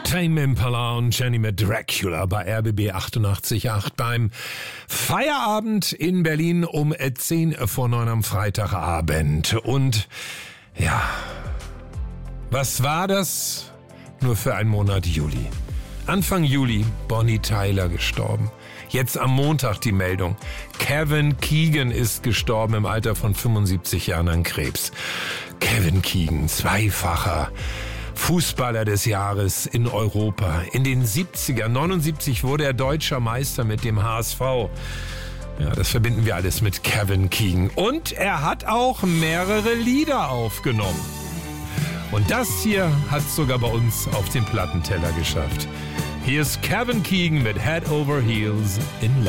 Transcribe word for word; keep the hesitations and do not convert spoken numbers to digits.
Tame Impala und Jenny mit Dracula bei R B B achtundachtzig Komma acht beim Feierabend in Berlin um zehn vor neun am Freitagabend. Und ja, was war das nur für ein Monat Juli? Anfang Juli Bonnie Tyler gestorben. Jetzt am Montag die Meldung. Kevin Keegan ist gestorben im Alter von fünfundsiebzig Jahren an Krebs. Kevin Keegan, zweifacher Fußballer des Jahres in Europa. In den siebzigern, neunundsiebzig wurde er deutscher Meister mit dem H S V. Ja, das verbinden wir alles mit Kevin Keegan. Und er hat auch mehrere Lieder aufgenommen. Und das hier hat es sogar bei uns auf den Plattenteller geschafft. Hier ist Kevin Keegan mit Head Over Heels in Love.